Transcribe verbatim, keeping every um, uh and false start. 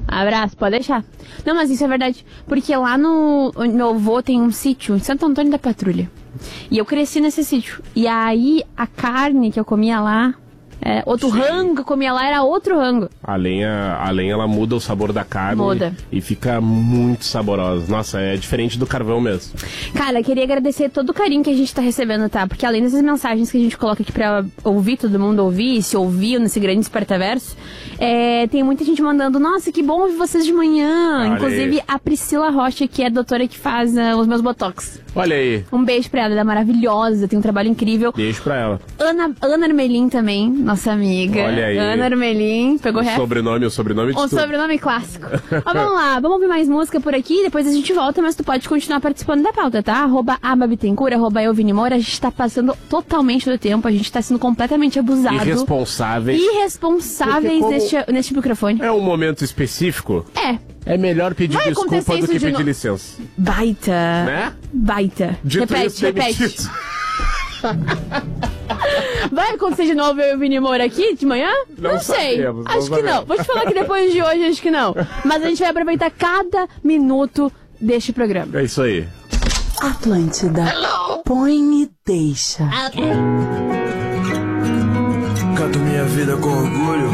Abraço, pode deixar. Não, mas isso é verdade. Porque lá no... Meu avô tem um sítio em Santo Antônio da Patrulha. E eu cresci nesse sítio. E aí, a carne que eu comia lá... É, outro Sim. rango que eu comia lá era outro rango. A lenha, a lenha, ela muda o sabor da carne. Muda. E fica muito saborosa. Nossa, é diferente do carvão mesmo. Cara, queria agradecer todo o carinho que a gente tá recebendo, tá? Porque além dessas mensagens que a gente coloca aqui pra ouvir, todo mundo ouvir, e se ouviu nesse grande Espartaverso, é, tem muita gente mandando, nossa, que bom ouvir vocês de manhã. Olha Inclusive aí. a Priscila Rocha, que é a doutora que faz uh, os meus botox. Olha aí. Um beijo pra ela, ela é maravilhosa, tem um trabalho incrível. Beijo pra ela. Ana, Ana Armelin também, nossa amiga. Olha aí. Ana Armelin, pegou o ref? sobrenome, o sobrenome de Um tudo. sobrenome clássico. Mas vamos lá, vamos ouvir mais música por aqui, depois a gente volta, mas tu pode continuar participando da pauta, tá? Arroba Ababitencura, arroba eu, Vini Moura. A gente tá passando totalmente do tempo, a gente tá sendo completamente abusado. Irresponsáveis. Irresponsáveis como... neste, neste microfone. É um momento específico. É. É melhor pedir Vai desculpa do que pedir no... licença. Baita. Né? Baita. Dito repete, isso, repete. demitido. Vai acontecer de novo eu e o Vini Moura aqui de manhã? Não, não sei. sabemos, acho não que sabemos. não. Vou te falar que depois de hoje, acho que não. Mas a gente vai aproveitar cada minuto deste programa. É isso aí. Atlântida. Hello. Põe e deixa. Canto minha vida com orgulho.